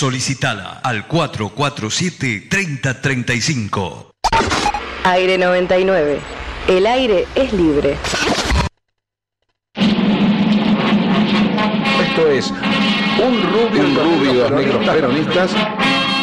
Solicitala al 447-3035. Aire 99. El aire es libre. Esto es Un Rubio y los Negros Peronistas